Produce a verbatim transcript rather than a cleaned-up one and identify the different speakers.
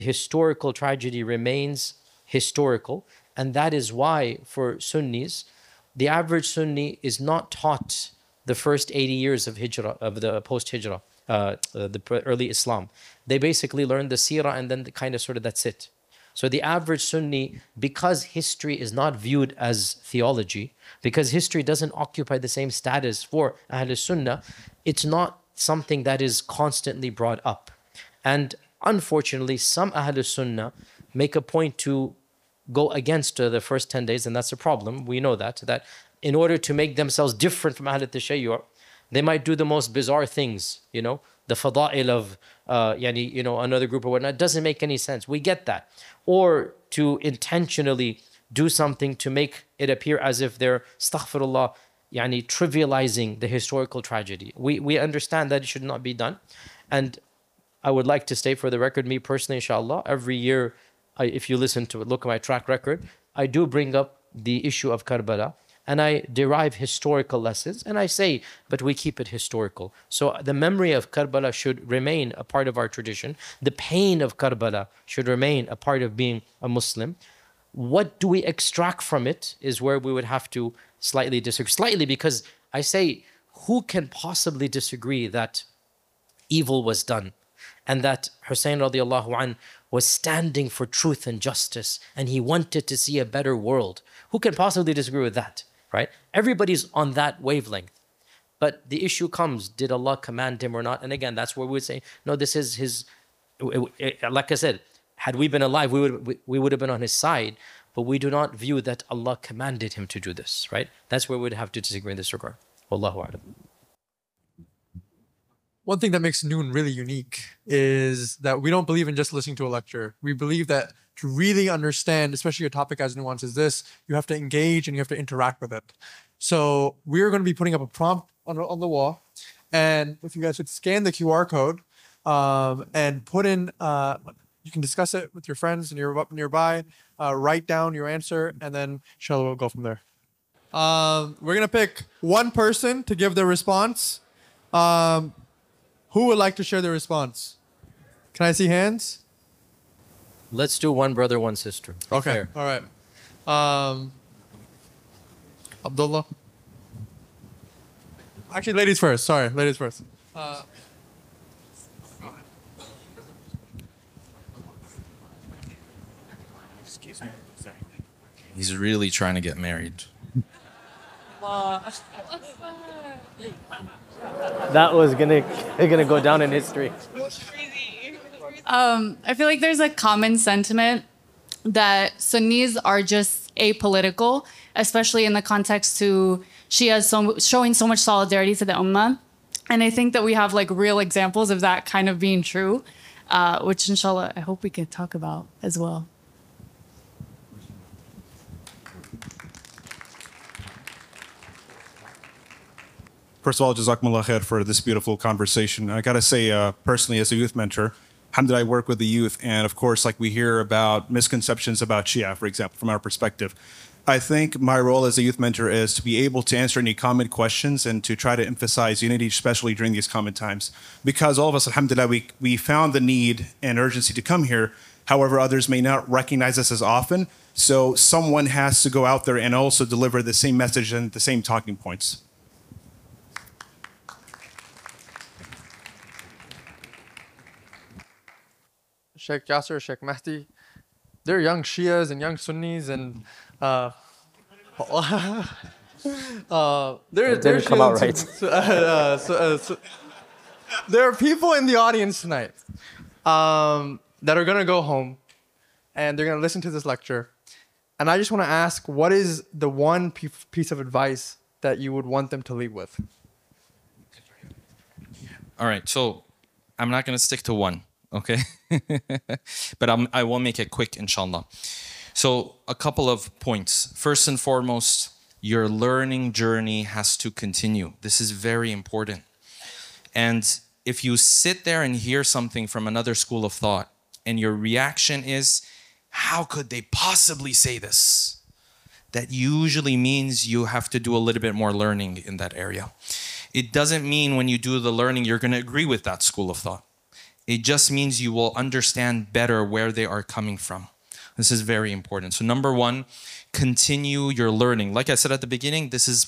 Speaker 1: historical tragedy remains historical. And that is why for Sunnis, the average Sunni is not taught the first eighty years of Hijrah, of the post-Hijrah, uh, uh, the early Islam. They basically learn the seerah and then the kind of sort of that's it. So the average Sunni, because history is not viewed as theology, because history doesn't occupy the same status for Ahl Sunnah, it's not something that is constantly brought up. And unfortunately, some Ahl Sunnah make a point to go against uh, the first ten days, and that's a problem. We know that, that in order to make themselves different from Ahl Tashayyu', they might do the most bizarre things, you know, the fada'il of, uh, yani, you know, another group or whatnot. It doesn't make any sense. We get that. Or to intentionally do something to make it appear as if they're, astaghfirullah, yani, trivializing the historical tragedy. We, we understand that it should not be done. And I would like to state for the record, me personally, inshallah, every year, I, if you listen to it, look at my track record, I do bring up the issue of Karbala and I derive historical lessons and I say, but we keep it historical. So the memory of Karbala should remain a part of our tradition. The pain of Karbala should remain a part of being a Muslim. What do we extract from it is where we would have to slightly disagree. Slightly because I say, who can possibly disagree that evil was done and that Hussein radiallahu anh was standing for truth and justice and he wanted to see a better world? Who can possibly disagree with that, right? Everybody's on that wavelength. But the issue comes, did Allah command him or not? And again, that's where we would say, no, this is his, like I said, had we been alive, we would, we would have been on his side, but we do not view that Allah commanded him to do this, right? That's where we'd have to disagree in this regard. Wallahu a'lam.
Speaker 2: One thing that makes Noon really unique is that we don't believe in just listening to a lecture. We believe that to really understand, especially a topic as nuanced as this, you have to engage and you have to interact with it. So we're going to be putting up a prompt on, on the wall. And if you guys would scan the Q R code um, and put in, uh, you can discuss it with your friends and you're nearby, uh, write down your answer, and then inshallah we'll go from there. Um, we're going to pick one person to give their response. Um, Who would like to share their response? Can I see hands?
Speaker 1: Let's do one brother, one sister.
Speaker 2: Okay.
Speaker 1: Fair.
Speaker 2: All right. Um, Abdullah. Actually, ladies first. Sorry, ladies first. Uh,
Speaker 3: Excuse me. Sorry. He's really trying to get married.
Speaker 1: That was gonna gonna go down in history.
Speaker 4: Um, I feel like there's a common sentiment that Sunnis are just apolitical, especially in the context to Shia so, showing so much solidarity to the Ummah. And I think that we have like real examples of that kind of being true, uh, which inshallah, I hope we could talk about as well.
Speaker 5: First of all, Jazakumullah khair for this beautiful conversation. I got to say, uh, personally, as a youth mentor, alhamdulillah, I work with the youth. And of course, like we hear about misconceptions about Shia, for example, from our perspective. I think my role as a youth mentor is to be able to answer any common questions and to try to emphasize unity, especially during these common times. Because all of us, alhamdulillah, we, we found the need and urgency to come here. However, others may not recognize us as often. So someone has to go out there and also deliver the same message and the same talking points.
Speaker 2: Sheikh Yasser, Sheikh Mahdi, they're young Shias and young Sunnis and uh, uh, they're,
Speaker 1: It
Speaker 2: they're
Speaker 1: didn't come out
Speaker 2: Shias
Speaker 1: right.
Speaker 2: so, uh, uh, so, uh, so, there are people in the audience tonight um, that are gonna go home and they're gonna listen to this lecture. And I just want to ask, what is the one piece of advice that you would want them to leave with?
Speaker 3: All right, so I'm not going to stick to one, okay? But I'm, I will make it quick, inshallah. So a couple of points. First and foremost, your learning journey has to continue. This is very important. And if you sit there and hear something from another school of thought and your reaction is, how could they possibly say this? That usually means you have to do a little bit more learning in that area. It doesn't mean when you do the learning, you're going to agree with that school of thought. It just means you will understand better where they are coming from. This is very important. So number one, continue your learning. Like I said at the beginning, this is